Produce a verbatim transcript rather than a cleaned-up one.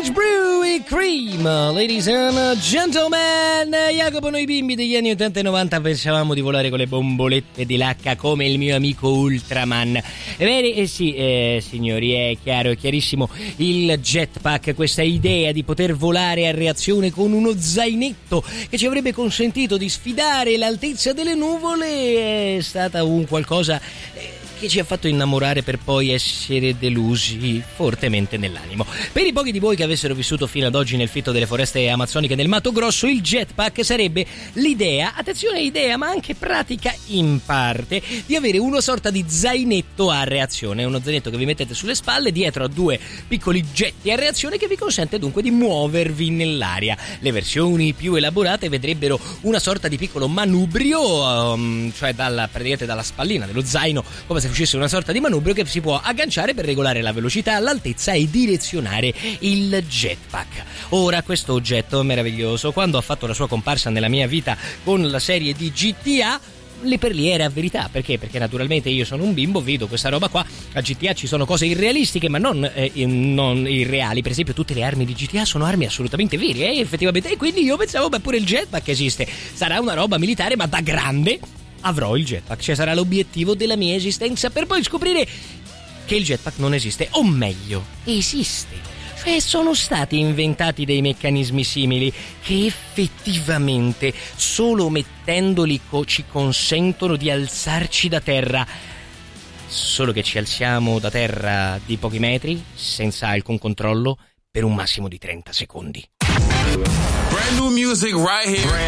Rich Brew e Cream, ladies and gentlemen. Jacopo, noi bimbi degli anni ottanta e novanta pensavamo di volare con le bombolette di lacca come il mio amico Ultraman. Ebbene, eh sì, eh, signori, è chiaro, è chiarissimo, il jetpack, questa idea di poter volare a reazione con uno zainetto che ci avrebbe consentito di sfidare l'altezza delle nuvole, è stata un qualcosa che ci ha fatto innamorare per poi essere delusi fortemente nell'animo. Per i pochi di voi che avessero vissuto fino ad oggi nel fitto delle foreste amazzoniche del Mato Grosso, il jetpack sarebbe l'idea, attenzione idea ma anche pratica in parte, di avere una sorta di zainetto a reazione, uno zainetto che vi mettete sulle spalle dietro a due piccoli getti a reazione che vi consente dunque di muovervi nell'aria. Le versioni più elaborate vedrebbero una sorta di piccolo manubrio, um, cioè dalla, praticamente dalla spallina dello zaino, come se uscisse una sorta di manubrio che si può agganciare per regolare la velocità, l'altezza e direzionare il jetpack. Ora, questo oggetto meraviglioso, quando ha fatto la sua comparsa nella mia vita con la serie di G T A, lì per lì era verità. Perché? Perché naturalmente io sono un bimbo, vedo questa roba qua, a G T A ci sono cose irrealistiche ma non, eh, non irreali. Per esempio tutte le armi di G T A sono armi assolutamente vere, eh, effettivamente, e quindi io pensavo, beh, pure il jetpack esiste, sarà una roba militare, ma da grande avrò il jetpack, cioè sarà l'obiettivo della mia esistenza, per poi scoprire che il jetpack non esiste, o meglio, esiste. Cioè sono stati inventati dei meccanismi simili che effettivamente solo mettendoli co- ci consentono di alzarci da terra, solo che ci alziamo da terra di pochi metri senza alcun controllo per un massimo di trenta secondi. Brand new music right here.